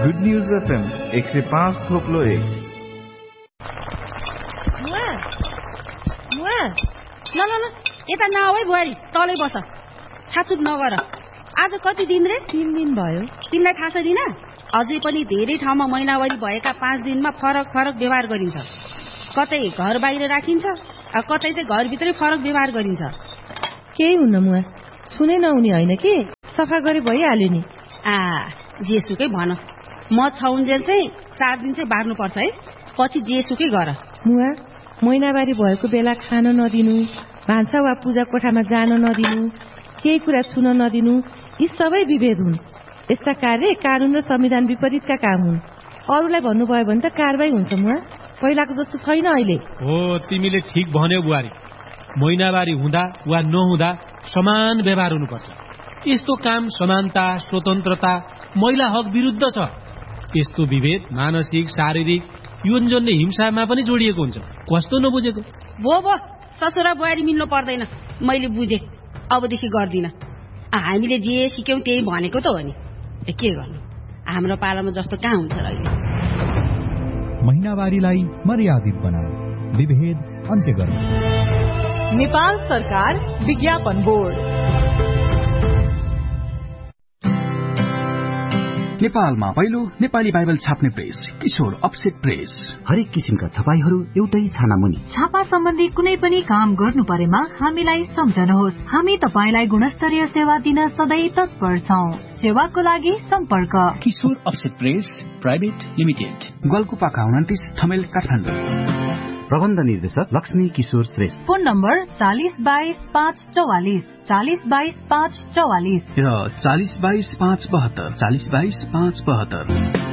Good news FM 105.1। ल यता नआऊ है बुहारी, तलै बस, छाचुक नगर। आज कति दिन रे? 3 दिन भयो। तिमीलाई थाहा छ दिना? अझै पनि धेरै ठाउँमा महिनावारी भएका 5 दिनमा फरक फरक व्यवहार गरिन्छ। कतै घर बाहिर राखिन्छ, कतै चाहिँ घरभित्रै फरक व्यवहार गरिन्छ। केही हुन्न मुआ, सुनै नहुने होइन कि, सफा गरे भइहाल्यो नि। जेसुकै भन, म छौन्जेल चाहिँ 4 दिन चाहिँ बार्नुपर्छ है, पछि जेसुकै गर। मुआ, महिनावारी भएको बेला खान नदिनु, भान्सा वा पूजा कोठामा जान नदिनु, केही कुरा छुन नदिनु, यी सबै विभेद हुन्। यस्ता कार्य कानून र संविधान विपरीतका काम हुन्। अरूलाई भन्नुभयो भने त कारबाही हुन्छ मुआ, पहिलाको जस्तो छैन अहिले। हो, तिमीले ठिक भन्यौ बुहारी। महिनावारी हुँदा वा नहुँदा समान व्यवहार हुनुपर्छ। यस्तो काम समानता, स्वतन्त्रता, महिला हक विरुद्ध छ। यस्तो विभेद मानसिक, शारीरिक, यौनजन्य हिंसामा पनि जोडिएको हुन्छ। कस्तो नबुझेको? भो ससुरा बुहारी मिल्नु पर्दैन, मैले बुझेँ, अबदेखि गर्दिन। हामीले जे सिक्यौं त्यही भनेको त हो नि, के गर्नु, हाम्रो पालामा जस्तो कहाँ हुन्छ र अहिले। महिनावारीलाई मर्यादित बनाऊ, विभेद अन्त्य गर्नु। नेपाल सरकार विज्ञापन बोर्ड। नेपालमा पहिलो नेपाली बाइबल छाप्ने प्रेस किशोर अफसेट प्रेस। हरेक किसिमका छपाईहरू एउटै छाना मुनि। छापा सम्बन्धी कुनै पनि काम गर्नु परेमा हामीलाई सम्झनुहोस्। हामी तपाईलाई गुणस्तरीय सेवा दिन सधैँ तत्पर छौं। सेवाको लागि सम्पर्क किशोर offset press private limited, गल्कुपाका 29 Thamel Kathmandu. प्रबन्ध निर्देशक लक्ष्मी किशोर श्रेष्ठ। फोन नम्बर 4022-544 4022-544 र 4022-572 4022-572।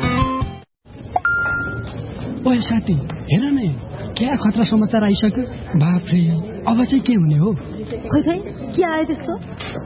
ओए साथी, हेर न, क्या खतरा समाचार आइसक्यो। बाफ्रे, अब चाहिँ के हुने हो? खै के आयो त्यस्तो?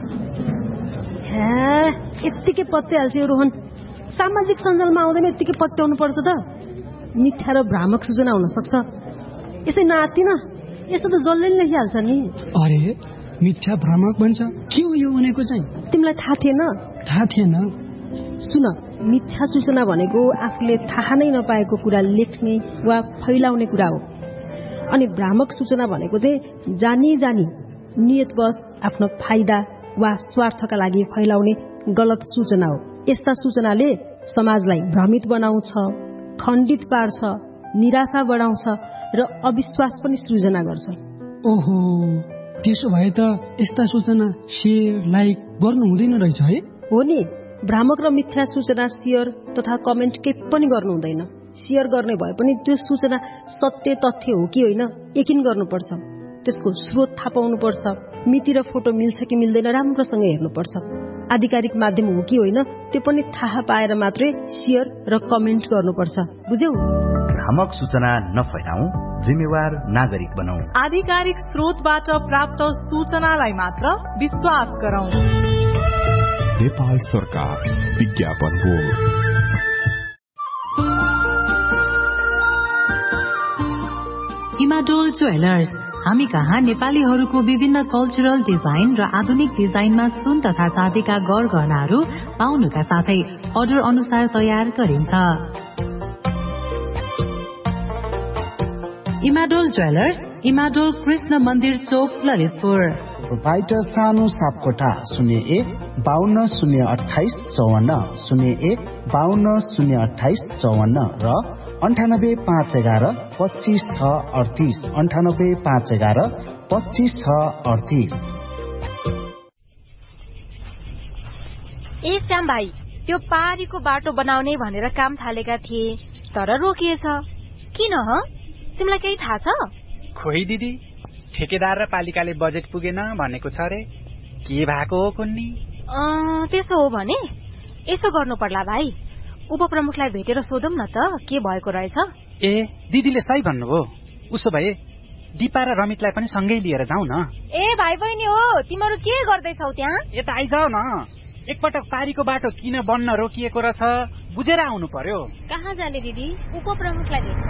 यत्तिकै पत्याइहाल्छ यो रोहन। सामाजिक सञ्जालमा आउँदैन यत्तिकै पत्याउनु पर्छ त। मिथ्या र भ्रामक सूचना हुन सक्छ। यसै नातिन, यस्तो त जसले लेखिहाल्छ नि। अरे, मिथ्या भ्रामक भन्छ, के हो यो भनेको चाहिँ? तिमीलाई थाहा थिएन? थाहा थिएन। सुन, मिथ्या सूचना भनेको आफूले थाहा नै नपाएको कुरा लेख्ने वा फैलाउने कुरा हो। अनि भ्रामक सूचना भनेको चाहिँ जानी नियतवश आफ्नो फाइदा वा स्वार्थका लागि फैलाउने गलत सूचना हो। यस्ता सूचनाले समाजलाई भ्रमित बनाउँछ, खण्डित पार्छ, निराशा बढाउँछ र अविश्वास पनि सृजना गर्छ। ओहो, त्यसो भए त यस्ता सूचना शेयर लाइक गर्नु हुँदैन रहेछ है? हो नि, भ्रामक र मिथ्या सूचना शेयर तथा कमेन्ट केही पनि गर्नु हुँदैन। शेयर गर्ने भए पनि त्यो सूचना सत्य तथ्य हो कि होइन यकिन गर्नुपर्छ। त्यसको स्रोत थाहा पाउनुपर्छ। मिति र फोटो मिल्छ कि मिल्दैन राम्रोसँग हेर्नुपर्छ। आधिकारिक माध्यम हो कि होइन त्यो पनि थाहा पाएर मात्रै शेयर र कमेन्ट गर्नुपर्छ। बुझ्यौ? भ्रामक सूचना नफैलाऊ, जिम्मेवार नागरिक बनाऊ। आधिकारिक स्रोतबाट प्राप्त सूचनालाई मात्र विश्वास गरौं। नेपाल सरकार विज्ञापन बोर्ड। इमाडोल ज्वेलर्स, हामी कहाँ नेपालीहरूको विभिन्न कल्चरल डिजाइन र आधुनिक डिजाइनमा सुन तथा चाँदीका गहनाहरू पाउनुका साथै अर्डर अनुसार तयार गरिन्छ। इमाडोल ज्वेलर्स, इमाडोल कृष्ण मन्दिर चौक, ललितपुर। प्रोपाइटर सानो सापकोटा 01-52-028-54 र 98-511-25-638 98-511-25-638। ए श्याम भाइ, त्यो पारीको बाटो बनाउने भनेर काम थालेका थिए तर रोकिएछ। किन ह? तिमीलाई केही थाहा छ? खोइ दिदी, ठेकेदार र पालिकाले बजेट पुगेन भनेको छ रे। के भएको हो कुन्नी? त्यसो हो भने यसो गर्नु पर्ला भाइ, उपप्रमुखलाई भेटेर सोधौं न त के भएको रहेछ। ए, दिदीले सही भन्नुभयो। उसो भए दिपा र रमितलाई पनि सँगै लिएर जाउँ न। ए भाइ बहिनी हो, तिमीहरू के गर्दैछौ त्यहाँ? यता आइजाऊ न। एकपटक पारीको बाटो किन बन्न रोकिएको रहेछ बुझेर आउनु पर्यो। कहाँ जाने दिदी? उपप्रमुखलाई भेट्न।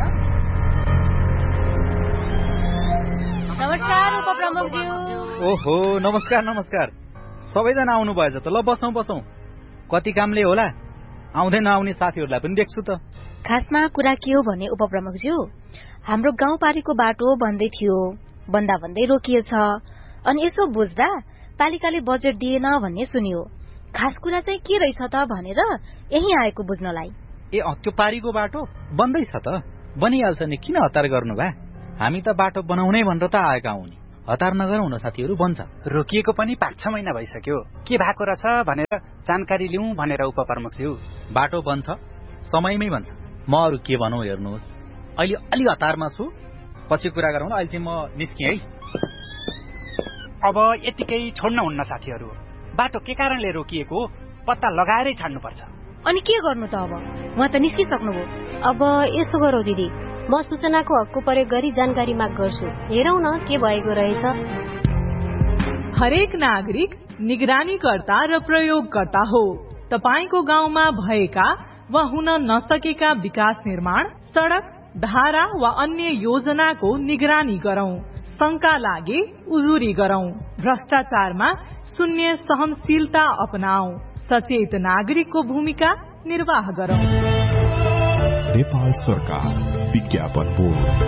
नमस्कार उपप्रमुखज्यू। ओहो, नमस्कार नमस्कार। सबैजना आउनु भएछ त। ल बसौँ। कति कामले होला? आउँदै नआउने साथीहरूलाई पनि देख्छु त। खासमा कुरा के हो भने उपप्रमुखज्यू, हाम्रो गाउँपारीको बाटो बन्दै थियो, बन्दा भन्दै रोकिएछ। अनि यसो बुझ्दा पालिकाले बजेट दिएन भन्ने सुनियो। खास कुरा चाहिँ के रहेछ त भनेर यही आएको बुझ्नलाई। त्यो पारीको बाटो बन्दै छ त, बनिहाल्छ नि, किन हतार गर्नु भा? हामी त बाटो बनाउनै भनेर त आएका हौ नि। हतार नगरौँ न साथीहरू, बन्छ। रोकिएको पनि 5-6 महिना भइसक्यो, के भएको रहेछ भनेर जानकारी लिउँ भनेर उपप्रमुखज्यू। बाटो बन्छ, समयमै बन्छ। म अरू के भनौँ हेर्नुहोस्, अहिले अलि हतारमा छु, पछि कुरा गरौँ। अहिले चाहिँ म निस्केँ है। अब यतिकै छोड्नुहुन्न साथीहरू, बाटो के कारणले रोकिएको पत्ता लगाएरै छाड्नुपर्छ। अनि के गर्नु त अब? उहाँ त निस्किसक्नुभयो। अब यसो गरौँ दिदी, म सूचनाको हकको प्रयोग गरी जानकारी माग गर्छु। हेरौँ न के भएको रहेछ। हरेक नागरिक निगरानीकर्ता र प्रयोगकर्ता हो। तपाईको गाउँमा भएका वा हुन नसकेका विकास निर्माण, सड़क, धारा वा अन्य योजनाको निगरानी गरौं। शंका लागे उजुरी गरौं। भ्रष्टाचारमा शून्य सहनशीलता अपनाऊ। सचेत नागरिकको भूमिका निर्वाह गरौं। नेपाल सरकार विज्ञापन बोर्ड।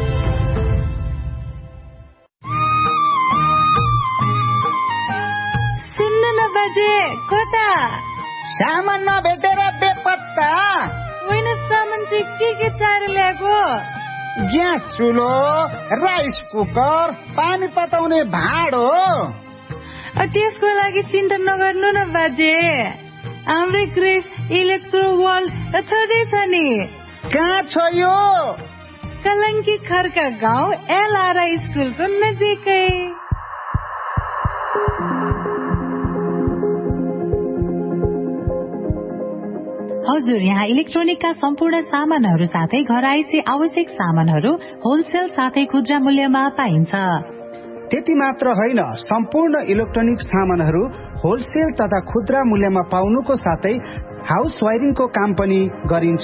सुन्नु न बाजे, कता सामान नभेटेर बेपत्ता? होइन, सामान चाहिँ के चार ल्याएको? ग्यास चुलो, राइस कुकर, पानी तताउने भाँडो। त्यसको लागि चिन्ता नगर्नु न बाजे, हाम्रै ग्रेस इलेक्ट्रो वर्ल्ड छँदै छ नि। कहाँ छ यो? कलङ्की खर्का गाउँ एलआरआई स्कुलको नजिकै। हजुर, यहाँ इलेक्ट्रोनिकका सम्पूर्ण सामानहरू साथै घरायसी आवश्यक सामानहरू होलसेल साथै खुद्रा मूल्यमा पाइन्छ। त्यति मात्र होइन, सम्पूर्ण इलेक्ट्रोनिक सामानहरू होलसेल तथा खुद्रा मूल्यमा पाउनुको साथै हाउस वायरिङको काम पनि गरिन्छ।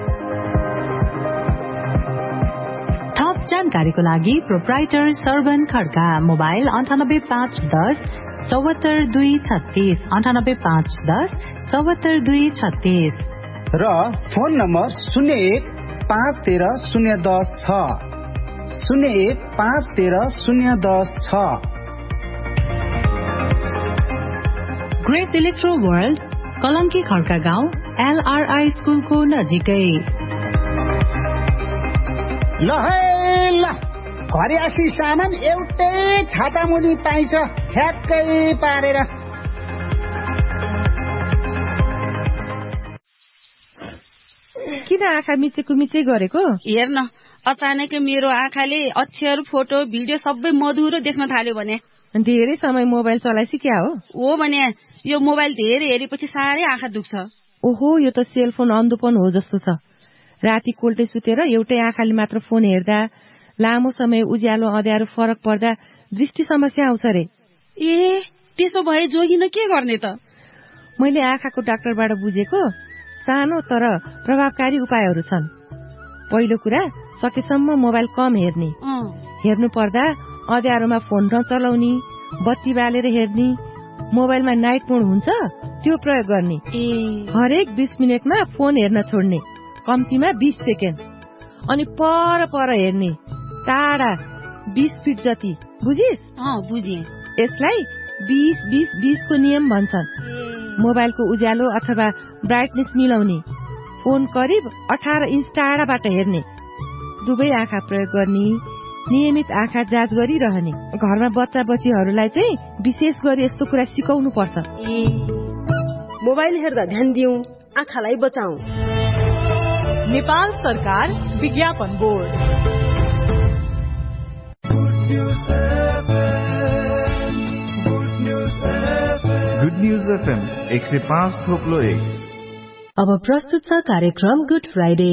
थप जानकारीको लागि प्रोप्राइटर सर्वन खड्का, मोबाइल 985110 74236 985110 74236 र phone number 01513010 01513010। Great electro world, Kalanki Khadka गाउँ एलआरआई स्कुलको नजिकै। ल घरियासी सामान एउटै छाता मुनि पाइन्छ, ठ्याक्कै पारेर। किन आँखा मिचेको मिचै गरेको? हेर्न, अचानकै मेरो आँखाले अक्षर, फोटो, भिडियो सबै मधुरो देख्न थाल्यो भने। धेरै समय मोबाइल चलाइसी क्या हो? हो भने यो मोबाइल धेरै हेरेपछि साह्रै आँखा दुख्छ। ओहो, यो त सेलफोन अन्धोपन हो जस्तो छ। राति कोल्टे सुतेर एउटै आँखाले मात्र फोन हेर्दा, लामो समय उज्यालो अँध्यारो फरक पर्दा दृष्टि समस्या आउँछ रे। ए, त्यसो भए जोगिन के गर्ने त? मैले आँखाको डाक्टरबाट बुझेको सानो तर प्रभावकारी उपायहरू छन्। पहिलो कुरा, सकेसम्म मोबाइल कम हेर्ने। हेर्नु पर्दा अँध्यारोमा फोन नचलाउने, बत्ती बालेर हेर्ने, मोबाइलमा नाइट मोड हुन्छ त्यो प्रयोग गर्ने। हरेक 20 मिनटमा फोन हेर्न छोड्ने, कम्तीमा 20 सेकेन्ड। अनि पर हेर्ने, टाढा 20 फिट जति। बुझिस्? बुझेँ। यसलाई 20-20-20 को नियम भन्छन्। मोबाइलको उज्यालो अथवा ब्राइटनेस मिलाउने, फोन करिब 18 इन्च टाढाबाट हेर्ने, दुवै आँखा प्रयोग गर्ने, नियमित आँखा जाँच गरिरहने। घरमा बच्चा बच्चीहरूलाई चाहिँ विशेष गरी यस्तो कुरा सिकाउनु पर्छ। मोबाइल हेर्दा ध्यान दिउँ, आँखालाई बचाऊ। नेपाल सरकार विज्ञापन बोर्ड। Good news FM 105.1। अब प्रस्तुत छ कार्यक्रम गुड फ्राइडे।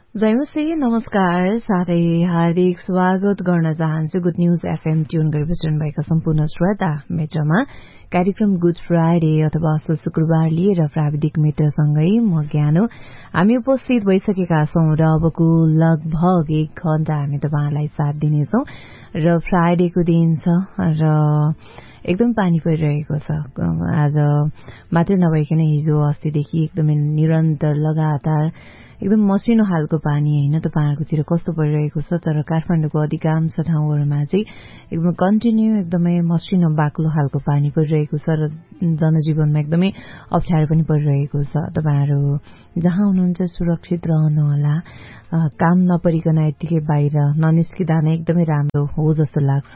जयमसी नमस्कार साथै हार्दिक स्वागत गर्न चाहन्छु गुड न्यूज एफएम ट्युन गरी बसिरहनुभएका सम्पूर्ण श्रोता मित्रमा कार्यक्रम गुड फ्राइडे अथवा असल शुक्रबार लिएर प्राविधिक मित्रसँगै म ज्ञानो हामी उपस्थित भइसकेका छौं र अबको लगभग 1 घण्टा हामी तपाईहरुलाई साथ दिनेछौं र फ्राइडेको दिन छ र एकदम पानी परिरहेको छ आज मात्रै नभइकन हिजो अस्तिदेखि एकदमै निरन्तर लगातार एकदम मसिनो खालको पानी हैन तपाईहरुकोतिर कस्तो परिरहेको छ तर काठमाडौँको अधिकांश ठाउँहरुमा चाहिँ एकदम कन्टिन्यू एकदमै मसिनो बाक्लो खालको पानी परिरहेको छ र जनजीवनमा एकदमै अप्ठ्यारो पनि परिरहेको छ तपाईहरु जहाँ हुनुहुन्छ सुरक्षित रहनु होला काम नपरिकन यतिकै बाहिर ननिस्किदा नै एकदमै राम्रो हो जस्तो लाग्छ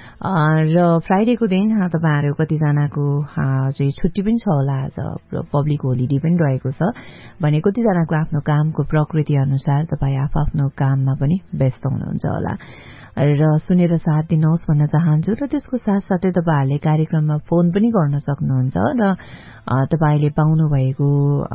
र फ्राइडेको दिन तपाईहरु कति जनाको चाहिँ छुट्टी पनि छ होला आज पब्लिक होलिडे पनि रहेको छ भने कति जनाको आफ्नो कामको प्रकृति अनुसार तपाई आफ्नो काममा पनि व्यस्त हुनुहुन्छ होला र सुनेर साथ दिनुहोस् भन्न चाहन्छु र त्यसको साथसाथै तपाईहरुले कार्यक्रममा फोन पनि गर्न सक्नुहुन्छ र तपाईले पाउनु भएको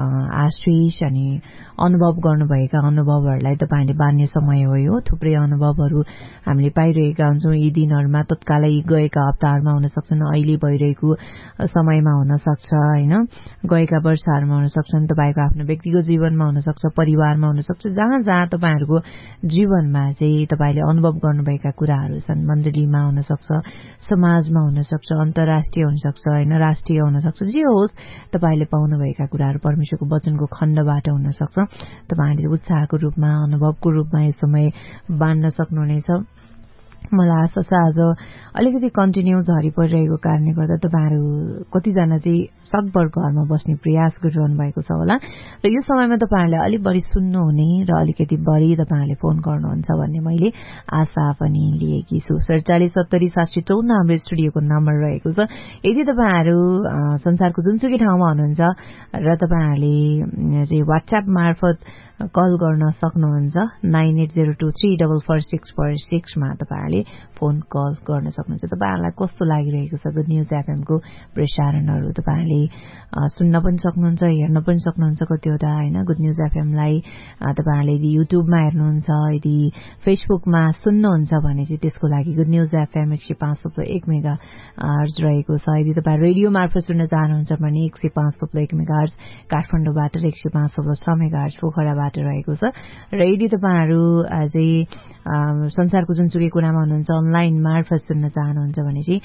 आशिष अनि अनुभव गर्नुभएका अनुभवहरुलाई तपाईले बाँड्ने समय हो यो थुप्रै अनुभवहरु हामीले पाइरहेका हुन्छौं यी दिनहरुमा तत्कालै गएका हप्ताहरुमा हुन सक्छन् अहिले भइरहेको समयमा हुन सक्छ हैन गएका वर्षहरुमा हुन सक्छन् तपाईको आफ्नो व्यक्तिगत जीवनमा हुन सक्छ परिवारमा हुन सक्छ जहाँ जहाँ तपाईहरुको जीवनमा चाहिँ तपाईले अनुभव गर्नुभएका कुराहरु छन् मण्डलीमा हुन सक्छ समाजमा हुन सक्छ अन्तर्राष्ट्रिय हुन सक्छ हैन राष्ट्रिय हुन सक्छ जे होस् तपाईले पाउनुभएका कुराहरु परमेश्वरको वचनको खण्डबाट हुन सक्छ तपाईले उत्साहको रूपमा अनुभवको रूपमा यो समय बाँड्न सक्नुहुनेछ मलाई आशा छ आज अलिकति कन्टिन्यू झरी परिरहेको कारणले गर्दा तपाईहरु कतिजना चाहिँ सकभर घरमा बस्ने प्रयास गरिरहनु भएको छ होला र यो समयमा तपाईहरुले अलि बढी सुन्नुहुने र अलिकति बढी तपाईहरुले फोन गर्नुहुन्छ भन्ने मैले आशा पनि लिएकी छु 4770 हाम्रो स्टुडियोको नम्बर रहेको छ यदि तपाईहरु संसारको जुनसुकै ठाउँमा हुनुहुन्छ र तपाईहरुले चाहिँ WhatsApp मार्फत कल गर्न सक्नुहुन्छ 9802344646 मा तपाईहरुले फोन कल गर्न सक्नुहुन्छ तपाईहरुलाई कस्तो लागिरहेको छ गुड न्यूज एफएम को प्रसारणहरु तपाईहरुले सुन्न पनि सक्नुहुन्छ हेर्न पनि सक्नुहुन्छ कतिवटा हैन गुड न्यूज एफएम लाई तपाईहरुले यदि युट्युबमा हेर्नुहुन्छ यदि फेसबुकमा सुन्नुहुन्छ भने चाहिँ त्यसको लागि गुड न्यूज एफएम 105.1 मेगाहर्ज रहेको छ यदि तपाईहरु रेडियो मार्फत सुन्न चाहनुहुन्छ भने 105.1 मेगाहर्ज काठमाडौँबाट 105.6 मेगाहर्ज पोखराबाट रहेको छ र यदि तपाईहरु अझै संसारको जुनसुकै कुनामा हुनुहुन्छ अनलाइन मार्फत सुन्न चाहनुहुन्छ भने चाहिँ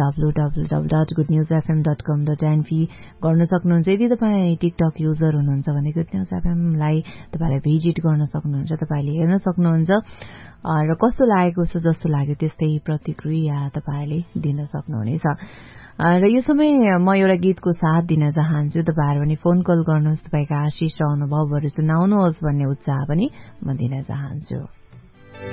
www.goodnewsfm.com.np गर्न सक्नुहुन्छ यदि तपाई टिकटक युजर हुनुहुन्छ भने गुड न्यूज एफएम लाई तपाईले भिजिट गर्न सक्नुहुन्छ तपाईले हेर्न सक्नुहुन्छ र कस्तो लागेको छ जस्तो लाग्यो त्यस्तै प्रतिक्रिया तपाईले दिन सक्नुहुनेछ र यो समय म एउटा गीतको साथ दिन चाहन्छु तपाईहरु पनि फोन कल गर्नुहोस् तपाईका आशिष र अनुभवहरु सुनाउनुहोस् भन्ने उत्साह पनि म दिन चाहन्छु